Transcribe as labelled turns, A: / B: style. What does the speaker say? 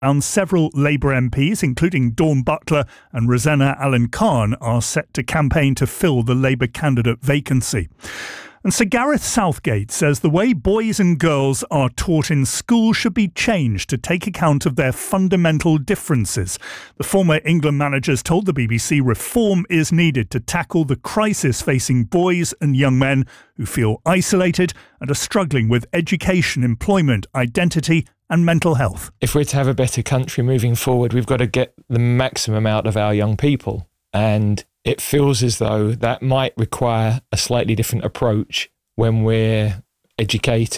A: And several Labour MPs, including Dawn Butler and Rosanna Allen-Khan, are set to campaign to fill the Labour candidate vacancy. And Sir Gareth Southgate says the way boys and girls are taught in school should be changed to take account of their fundamental differences. The former England manager's told the BBC reform is needed to tackle the crisis facing boys and young men who feel isolated and are struggling with education, employment, identity and mental health.
B: If we're to have a better country moving forward, we've got to get the maximum out of our young people. And it feels as though that might require a slightly different approach when we're educating